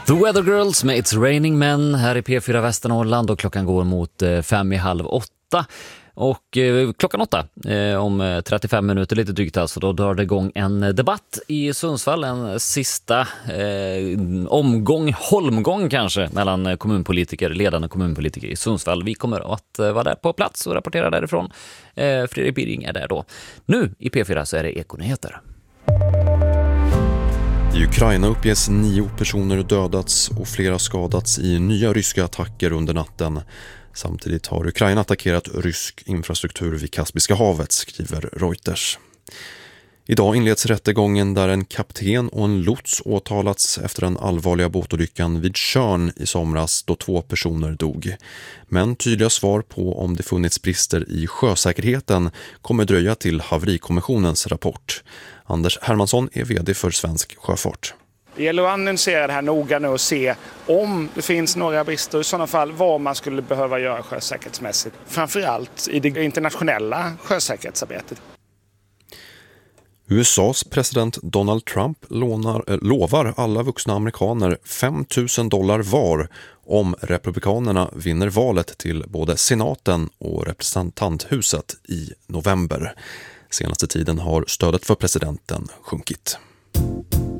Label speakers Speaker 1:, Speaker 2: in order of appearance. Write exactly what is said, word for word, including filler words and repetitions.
Speaker 1: The Weather Girls med It's Raining Men här i P fyra Västernorrland, och klockan går mot fem i halv åtta. Och eh, klockan åtta eh, om trettiofem minuter lite drygt, alltså, då drar det igång en debatt i Sundsvall, en sista eh, omgång, holmgång kanske, mellan kommunpolitiker, ledande kommunpolitiker i Sundsvall. Vi kommer att eh, vara där på plats och rapportera därifrån. Eh, Fredrik Birring är där då. Nu i P fyra så är det Ekonyheter.
Speaker 2: I Ukraina uppges nio personer dödats och flera skadats i nya ryska attacker under natten. Samtidigt har Ukraina attackerat rysk infrastruktur vid Kaspiska havet, skriver Reuters. Idag inleds rättegången där en kapten och en lots åtalats efter den allvarliga båtolyckan vid Tjörn i somras då två personer dog. Men tydliga svar på om det funnits brister i sjösäkerheten kommer dröja till haverikommissionens rapport. Anders Hermansson är vd för Svensk Sjöfart.
Speaker 3: Det gäller att analysera det här noga nu och se om det finns några brister, i sådana fall vad man skulle behöva göra sjösäkerhetsmässigt. Framförallt i det internationella sjösäkerhetsarbetet.
Speaker 2: U S A:s president Donald Trump lånar, äh, lovar alla vuxna amerikaner fem tusen dollar var om republikanerna vinner valet till både senaten och representanthuset i november. Senaste tiden har stödet för presidenten sjunkit.